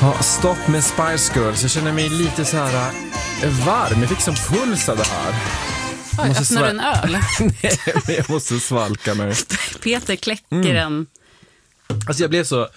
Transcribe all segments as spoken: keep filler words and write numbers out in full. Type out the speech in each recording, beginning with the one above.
Ja, stopp med Spice Girls. Jag känner mig lite så här äh, varm. Jag fick som puls av det här. Oj, öppnar sval- en öl? Nej, men jag måste svalka mig. Peter kläcker mm. en. Alltså jag blev så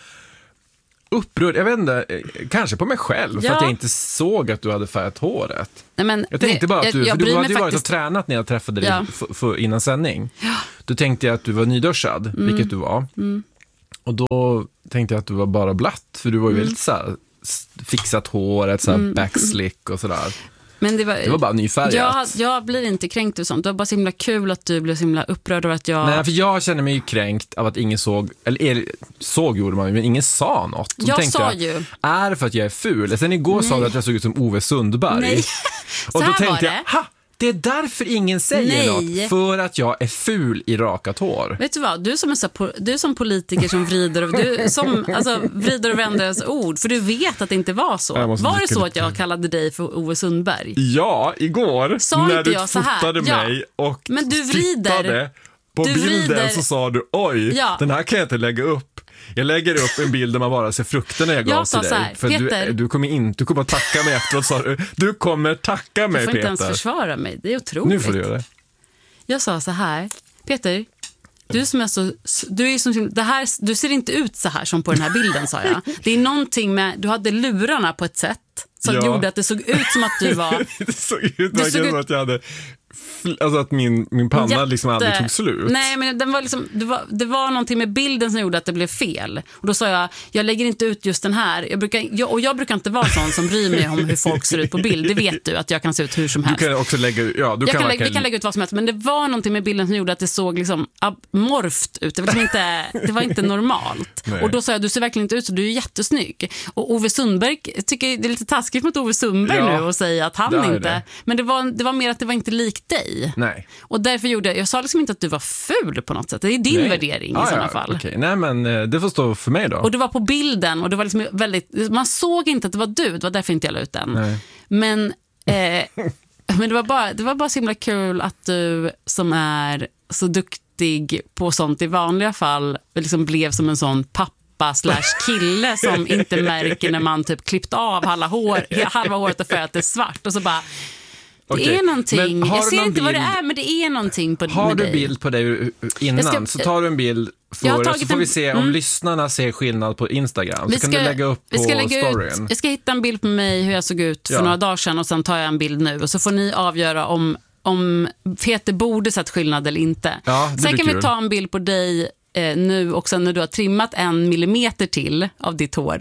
upprörd. Jag vet inte, kanske på mig själv. Ja. För att jag inte såg att du hade färgat håret. Nej, men jag tänkte det, bara att du, jag, jag för du hade ju faktiskt... varit och tränat när jag träffade dig ja. för, för innan sändning. Ja. Då tänkte jag att du var nyduschad, mm. vilket du var. Mm. Och då tänkte jag att du var bara blatt. För du var ju mm. väldigt så här, fixat håret, så här mm. backslick och sådär. Men det var, det var bara nyfärgat. Jag, jag blir inte kränkt och sånt. Det var bara så himla kul att du blev så himla upprörd över att jag... Nej, för jag känner mig ju kränkt av att ingen såg, eller såg gjorde man, men ingen sa något. Så jag sa jag, ju. Är det för att jag är ful? Sen igår Nej. sa du att jag såg ut som Ove Sundberg. Nej. Och då tänkte jag, ha, det är därför ingen säger Nej. något. För att jag är ful i rakat hår. Vet du vad? Du som är så, du som politiker som vrider och, du, som, alltså, vrider och vänder ens ord. För du vet att det inte var så. Var det så att jag kallade dig för Ove Sundberg? Ja, igår. Sa när inte du jag så här? fotade Ja. mig och men du vrider. tittade på du bilden vrider. Så sa du, oj, ja. den här kan jag inte lägga upp. Jag lägger upp en bild där man bara ser frukterna jag gav jag till dig. Här, för Peter, du, du kommer inte, du kommer att tacka mig efteråt, sa du. Du kommer tacka mig, Peter. Du får inte ens försvara mig, det är otroligt. Nu får du göra det. Jag sa så här, Peter, du som är så, du är som, det här, du ser inte ut så här som på den här bilden, sa jag. Det är någonting med, du hade lurarna på ett sätt som ja. gjorde att det såg ut som att du var... det såg ut du såg ut... som att jag hade... Alltså att min, min panna Jätte... liksom aldrig tog slut. Nej, men den var liksom, det, var, det var någonting med bilden som gjorde att det blev fel. Och då sa jag, jag lägger inte ut just den här. Jag brukar, jag, och jag brukar inte vara sån som bryr mig om hur folk ser ut på bild. Det vet du, att jag kan se ut hur som helst. Du kan också lägga, ja, du jag kan kan lägga, lägga, vi kan lägga ut vad som helst. Men det var någonting med bilden som gjorde att det såg liksom amorft ut. Det var, liksom inte, det var inte normalt. Nej. Och då sa jag, du ser verkligen inte ut så, du är jättesnygg. Och Ove Sundberg, tycker det är lite taskigt mot Ove Sundberg ja, nu och säga att han inte... Det. Men det var, det var mer att det var inte likt dig. Nej. Och därför gjorde jag, jag sa liksom inte att du var ful på något sätt. Det är din Nej. värdering ah, i sådana ja, fall. Okay. Nej, men det får stå för mig då. Och det var på bilden och det var liksom väldigt, man såg inte att det var du, det var därför inte jag la ut den. Nej. Men, eh, men det var bara, det var bara så himla kul att du som är så duktig på sånt i vanliga fall liksom blev som en sån pappa slash kille som inte märker när man typ klippt av halva, hår, halva håret och färgat det svart och så bara det okay. är någonting, jag ser inte bild... vad det är, men det är någonting på Har med du dig. bild på dig innan ska... så tar du en bild för oss, så får en... vi se om mm. lyssnarna ser skillnad på Instagram. Vi så ska, kan du lägga upp vi ska på lägga storyn. Ut, jag ska hitta en bild på mig hur jag såg ut för ja. några dagar sedan och sen tar jag en bild nu och så får ni avgöra om, om Peter borde sett skillnad eller inte. Ja, sen kan kul. vi ta en bild på dig eh, nu och sen när du har trimmat en millimeter till av ditt hår.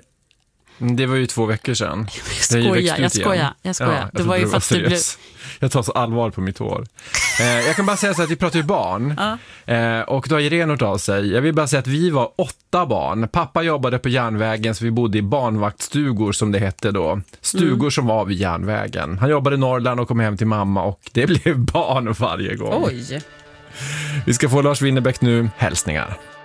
Det var ju två veckor sedan. Jag skojar, jag skojar, jag skojar. Ja, det var ju fast du blev... Jag tar så allvar på mitt hår. Eh, jag kan bara säga så att vi pratar ju barn. Ja. Eh, och då har Irene hört av sig. Jag vill bara säga att vi var åtta barn. Pappa jobbade på järnvägen så vi bodde i barnvaktstugor som det hette då. Stugor mm. som var vid järnvägen. Han jobbade i Norrland och kom hem till mamma och det blev barn varje gång. Oj. Vi ska få Lars Winnerbäck nu. Hälsningar.